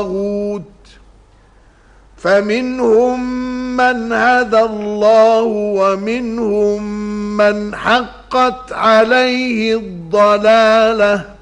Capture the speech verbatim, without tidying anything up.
الطاغوت فمنهم من هدى الله ومنهم من حقت عليه الضلالة